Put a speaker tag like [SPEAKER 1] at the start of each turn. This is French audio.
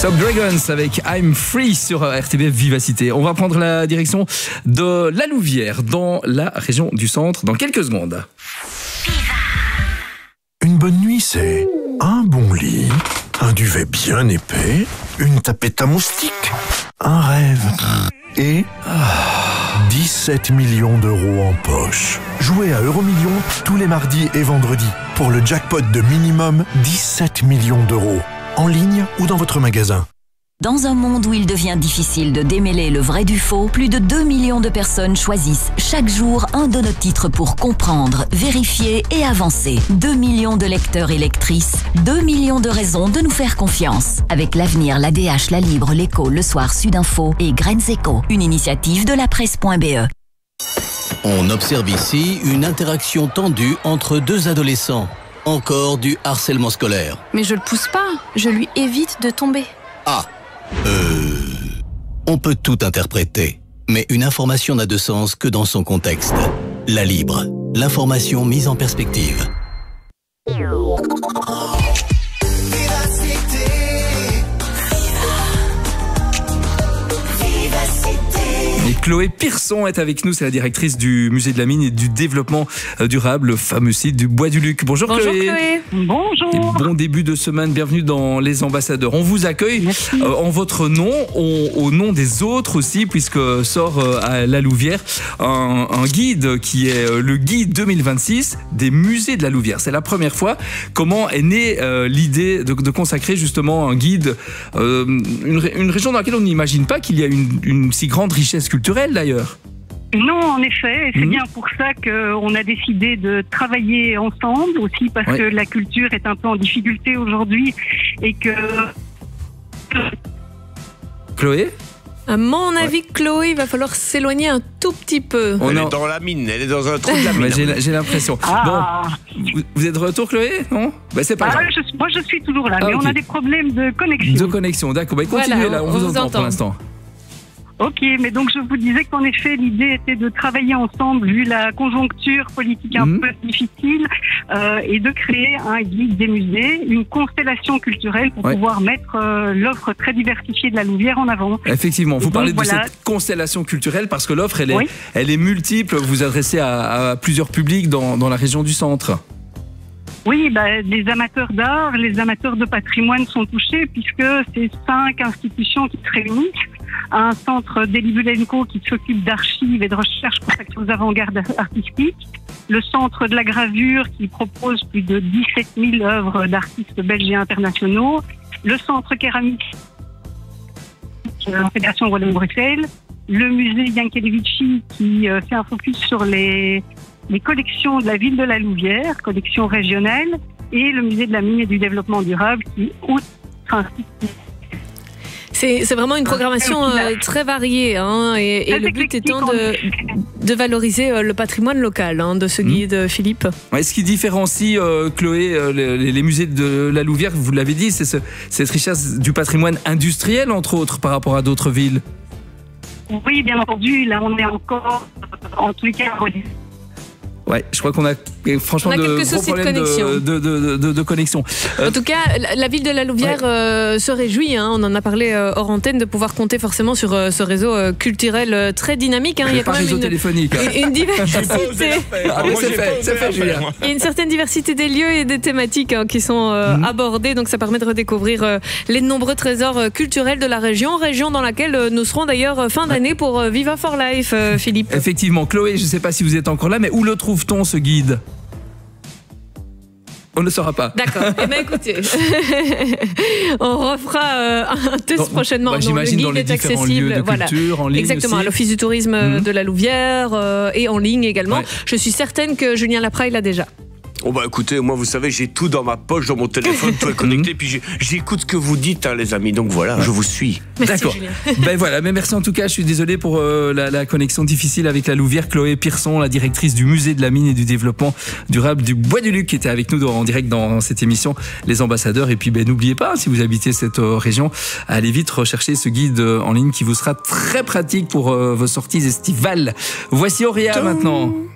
[SPEAKER 1] Stop Dragons avec I'm Free sur RTBF Vivacité. On va prendre la direction de la Louvière dans la région du centre dans quelques secondes.
[SPEAKER 2] Une bonne nuit, c'est un bon lit, un duvet bien épais, une tapette à moustiques, un rêve et 17 millions d'euros en poche. Jouez à Euromillions tous les mardis et vendredis pour le jackpot de minimum 17 millions d'euros. En ligne ou dans votre magasin.
[SPEAKER 3] Dans un monde où il devient difficile de démêler le vrai du faux, plus de 2 millions de personnes choisissent chaque jour un de nos titres pour comprendre, vérifier et avancer. 2 millions de lecteurs et lectrices, 2 millions de raisons de nous faire confiance. Avec l'Avenir, l'ADH, La Libre, l'Écho, Le Soir, Sudinfo et Graines Éco, une initiative de la presse.be.
[SPEAKER 4] On observe ici une interaction tendue entre deux adolescents. Encore du harcèlement scolaire.
[SPEAKER 5] Mais je le pousse pas, je lui évite de tomber.
[SPEAKER 4] Ah, on peut tout interpréter, mais une information n'a de sens que dans son contexte. La Libre, l'information mise en perspective.
[SPEAKER 1] Et Chloé Pierson est avec nous, c'est la directrice du musée de la mine et du développement durable, le fameux site du Bois du Luc. Bonjour Chloé.
[SPEAKER 6] Bonjour.
[SPEAKER 1] Et bon début de semaine, bienvenue dans Les Ambassadeurs. On vous accueille en votre nom, au nom des autres aussi, puisque sort à la Louvière un guide qui est le guide 2026 des musées de la Louvière. C'est la première fois. Comment est née l'idée de consacrer justement un guide, une région dans laquelle on n'imagine pas qu'il y a une si grande richesse culturelle d'ailleurs?
[SPEAKER 6] Non, en effet, et c'est bien pour ça qu'on a décidé de travailler ensemble aussi, parce que la culture est un peu en difficulté aujourd'hui et que...
[SPEAKER 1] Chloé?
[SPEAKER 5] À mon avis, Chloé, il va falloir s'éloigner un tout petit peu.
[SPEAKER 7] Elle est dans la mine, elle est dans un trou de la mine.
[SPEAKER 1] J'ai l'impression. Bon, vous êtes de retour, Chloé? Non, c'est pas grave.
[SPEAKER 6] Moi, je suis toujours là, mais on a des problèmes de connexion.
[SPEAKER 1] De connexion, d'accord. Continuez là, on vous entend pour l'instant.
[SPEAKER 6] Ok, mais donc je vous disais qu'en effet, l'idée était de travailler ensemble, vu la conjoncture politique un peu difficile, et de créer un guide des musées, une constellation culturelle pour pouvoir mettre l'offre très diversifiée de la Louvière en avant.
[SPEAKER 1] Effectivement, vous parlez de cette constellation culturelle parce que l'offre, elle est multiple. Vous vous adressez à plusieurs publics dans la région du centre.
[SPEAKER 6] Oui, les amateurs d'art, les amateurs de patrimoine sont touchés puisque c'est 5 institutions qui se réunissent. Un centre Delibulenko qui s'occupe d'archives et de recherche consacrées aux avant-gardes artistiques. Le centre de la gravure qui propose plus de 17 000 œuvres d'artistes belges et internationaux. Le centre céramique, la Fédération Wallonie-Bruxelles. Le musée Jankélévitchi qui fait un focus sur les collections de la ville de la Louvière, collections régionales, et le musée de la mine et du développement durable qui
[SPEAKER 5] c'est vraiment une programmation très variée, hein, et le but étant de valoriser le patrimoine local de ce guide, Philippe.
[SPEAKER 1] Ce qui différencie, Chloé, les musées de la Louvière, vous l'avez dit, c'est cette richesse du patrimoine industriel, entre autres, par rapport à d'autres villes.
[SPEAKER 6] Oui, bien entendu, là on est encore, en tous les cas,
[SPEAKER 1] ouais, je crois qu'on a franchement
[SPEAKER 5] de gros problèmes
[SPEAKER 1] de connexion.
[SPEAKER 5] En tout cas, la ville de la Louvière se réjouit, on en a parlé hors antenne, de pouvoir compter forcément sur ce réseau culturel très dynamique. Il y a quand même une diversité.
[SPEAKER 1] C'est fait, Julien.
[SPEAKER 5] Il y a une certaine diversité des lieux et des thématiques qui sont abordées, donc ça permet de redécouvrir les nombreux trésors culturels de la région dans laquelle nous serons d'ailleurs fin d'année pour Viva for Life, Philippe.
[SPEAKER 1] Effectivement. Chloé, je ne sais pas si vous êtes encore là, mais où le trouve-t-on ce guide? On ne saura pas.
[SPEAKER 5] D'accord. Eh bien, écoutez, on refera un test prochainement.
[SPEAKER 1] J'imagine
[SPEAKER 5] le guide
[SPEAKER 1] dans les
[SPEAKER 5] est
[SPEAKER 1] différents
[SPEAKER 5] accessible.
[SPEAKER 1] lieux de culture, en ligne.
[SPEAKER 5] Exactement,
[SPEAKER 1] aussi.
[SPEAKER 5] à l'Office du tourisme de la Louvière et en ligne également. Je suis certaine que Julien Lapraille l'a déjà.
[SPEAKER 7] Oh écoutez, moi vous savez, j'ai tout dans ma poche, dans mon téléphone, tout est connecté, puis j'écoute ce que vous dites, les amis, donc voilà, je vous suis.
[SPEAKER 5] D'accord.
[SPEAKER 1] Voilà, mais merci en tout cas, je suis désolé pour la connexion difficile avec la Louvière. Chloé Pierson, la directrice du musée de la mine et du développement durable du Bois du Luc, qui était avec nous en direct dans cette émission, Les Ambassadeurs. Et puis n'oubliez pas, si vous habitez cette région, allez vite rechercher ce guide en ligne qui vous sera très pratique pour vos sorties estivales. Voici Auréa maintenant.